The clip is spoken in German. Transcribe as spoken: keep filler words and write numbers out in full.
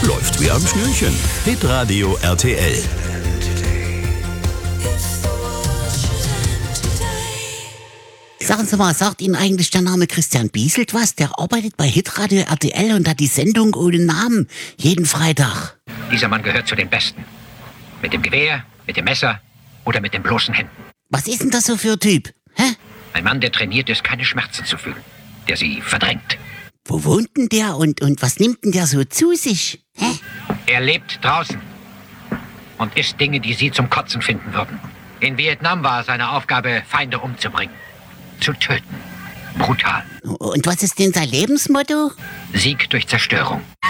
Läuft wie am Schnürchen. Hitradio R T L. Sagen Sie mal, sagt Ihnen eigentlich der Name Christian Bieselt was? Der arbeitet bei Hitradio R T L und hat die Sendung ohne Namen jeden Freitag. Dieser Mann gehört zu den Besten. Mit dem Gewehr, mit dem Messer oder mit den bloßen Händen. Was ist denn das so für ein Typ? Hä? Ein Mann, der trainiert ist, keine Schmerzen zu fühlen. Der sie verdrängt. Wo wohnt denn der und, und was nimmt denn der so zu sich? Hä? Er lebt draußen und isst Dinge, die Sie zum Kotzen finden würden. In Vietnam war seine Aufgabe, Feinde umzubringen. Zu töten. Brutal. Und was ist denn sein Lebensmotto? Sieg durch Zerstörung.